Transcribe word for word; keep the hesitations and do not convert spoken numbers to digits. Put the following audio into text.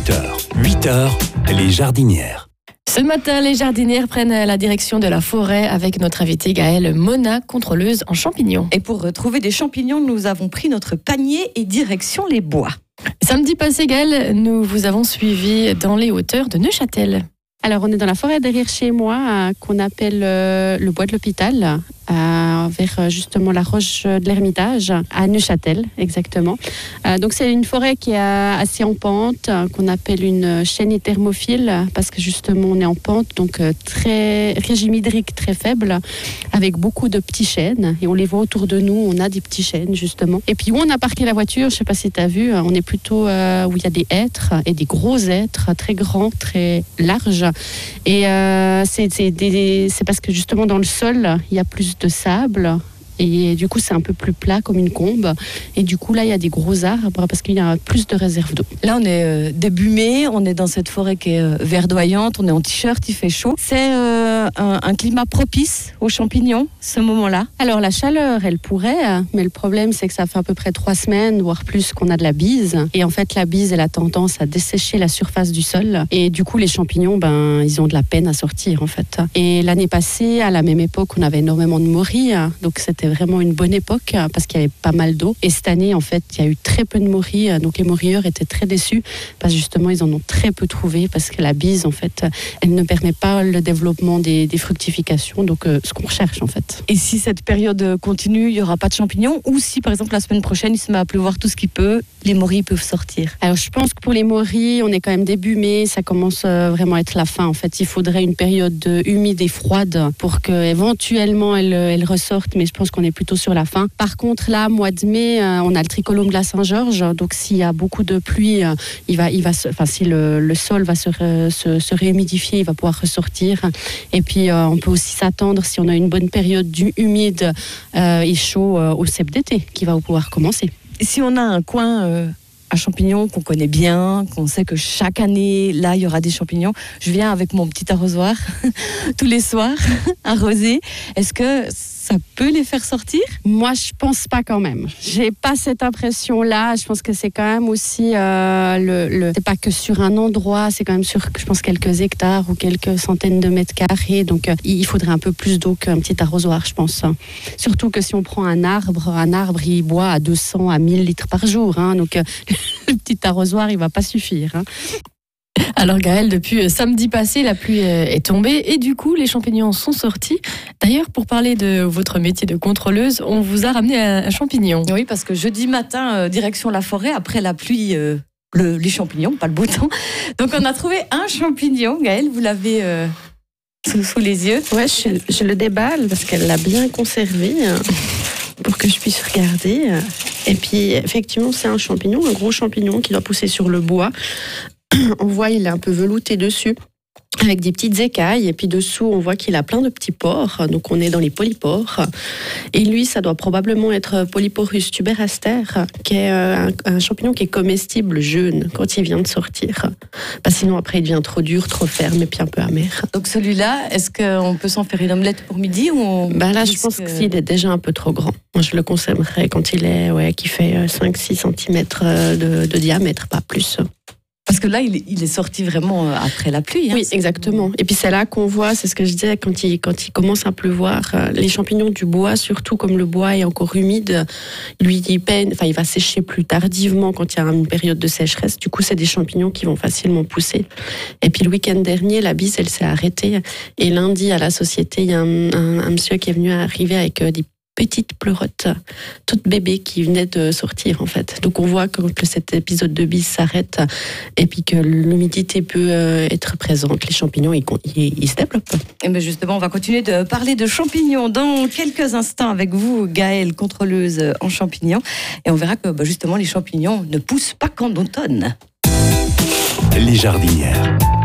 huit heures, les jardinières. Ce matin, les jardinières prennent la direction de la forêt avec notre invitée Gaëlle Mona, contrôleuse en champignons. Et pour retrouver des champignons, nous avons pris notre panier et direction les bois. Samedi passé, Gaëlle, nous vous avons suivi dans les hauteurs de Neuchâtel. Alors, on est dans la forêt derrière chez moi, euh, qu'on appelle euh, le bois de l'hôpital, euh, vers euh, justement la roche de l'Ermitage, à Neuchâtel, exactement. Euh, donc, c'est une forêt qui est euh, assez en pente, euh, qu'on appelle une chaîne thermophile, parce que justement, on est en pente, donc euh, très régime hydrique très faible, avec beaucoup de petits chênes. Et on les voit autour de nous, on a des petits chênes, justement. Et puis, où on a parqué la voiture, je ne sais pas si tu as vu, on est plutôt euh, où il y a des hêtres, et des gros hêtres, très grands, très larges. Et euh, c'est, c'est, des, c'est parce que justement dans le sol, il y a plus de sable. Et du coup, c'est un peu plus plat comme une combe. Et du coup, là, il y a des gros arbres parce qu'il y a plus de réserves d'eau. Là, on est euh, début mai, on est dans cette forêt qui est euh, verdoyante, on est en t-shirt, il fait chaud. C'est euh, un, un climat propice aux champignons, ce moment-là. Alors, la chaleur, elle pourrait, mais le problème, c'est que ça fait à peu près trois semaines, voire plus, qu'on a de la bise. Et en fait, la bise, elle a tendance à dessécher la surface du sol. Et du coup, les champignons, ben, ils ont de la peine à sortir, en fait. Et l'année passée, à la même époque, on avait énormément de morilles. Donc, c'était vraiment une bonne époque parce qu'il y avait pas mal d'eau. Et cette année, en fait, il y a eu très peu de morilles. Donc les morilleurs étaient très déçus parce que justement, ils en ont très peu trouvé parce que la bise, en fait, elle ne permet pas le développement des, des fructifications. Donc euh, ce qu'on recherche, en fait. Et si cette période continue, il n'y aura pas de champignons, ou si par exemple la semaine prochaine, il se met à pleuvoir tout ce qu'il peut, les morilles peuvent sortir? Alors je pense que pour les morilles, on est quand même début mai, ça commence vraiment à être la fin. En fait, il faudrait une période humide et froide pour que éventuellement elles, elles ressortent, mais je pense qu'on est plutôt sur la fin. Par contre, là, mois de mai, euh, on a le tricolome de la Saint-Georges. Donc, s'il y a beaucoup de pluie, euh, il va, il va, se, enfin, si le, le sol va se, re, se, se réhumidifier, il va pouvoir ressortir. Et puis, euh, on peut aussi s'attendre, si on a une bonne période du humide euh, et chaud, euh, au cep d'été, qui va pouvoir commencer. Et si on a un coin euh, à champignons qu'on connaît bien, qu'on sait que chaque année, là, il y aura des champignons, je viens avec mon petit arrosoir tous les soirs, arroser. Est-ce que ça peut les faire sortir? Moi, je pense pas quand même. J'ai pas cette impression-là. Je pense que c'est quand même aussi euh, le, le. C'est pas que sur un endroit. C'est quand même sur, je pense, quelques hectares ou quelques centaines de mètres carrés. Donc, euh, il faudrait un peu plus d'eau qu'un petit arrosoir, je pense. Surtout que si on prend un arbre, un arbre, il boit à deux cents à mille litres par jour. Hein, donc, euh, le petit arrosoir, il va pas suffire. Hein. Alors Gaëlle, depuis samedi passé, la pluie est tombée et du coup, les champignons sont sortis. D'ailleurs, pour parler de votre métier de contrôleuse, on vous a ramené un champignon. Oui, parce que jeudi matin, euh, direction la forêt, après la pluie, euh, le, les champignons, pas le beau temps. Donc on a trouvé un champignon. Gaëlle, vous l'avez euh, sous, sous les yeux. Ouais, je, je le déballe parce qu'elle l'a bien conservé pour que je puisse regarder. Et puis, effectivement, c'est un champignon, un gros champignon qui doit pousser sur le bois. On voit il est un peu velouté dessus avec des petites écailles et puis dessous on voit qu'il a plein de petits pores, donc on est dans les polypores et lui ça doit probablement être Polyporus tuberaster qui est un, un champignon qui est comestible jeune quand il vient de sortir, parce que sinon après il devient trop dur, trop ferme et puis un peu amer. Donc celui-là, est-ce qu'on peut s'en faire une omelette pour midi ou on... ben là je pense que, que s'il est déjà un peu trop grand, moi je le consommerais quand il est ouais, qui fait cinq six centimètres de, de diamètre, pas plus. Parce que là, il est, il est sorti vraiment après la pluie. Hein, oui, exactement. Et puis c'est là qu'on voit, c'est ce que je disais, quand il, quand il commence à pleuvoir, les champignons du bois, surtout comme le bois est encore humide, lui, il peine, enfin, il va sécher plus tardivement quand il y a une période de sécheresse. Du coup, c'est des champignons qui vont facilement pousser. Et puis le week-end dernier, la bise, elle s'est arrêtée. Et lundi, à la société, il y a un, un, un monsieur qui est venu arriver avec des petite pleurote, toute bébé qui venait de sortir en fait. Donc on voit que cet épisode de bise s'arrête et puis que l'humidité peut être présente, les champignons ils, ils, ils se développent. Et bien justement, on va continuer de parler de champignons dans quelques instants avec vous, Gaëlle, contrôleuse en champignons. Et on verra que bah, justement les champignons ne poussent pas qu'en automne. Les jardinières.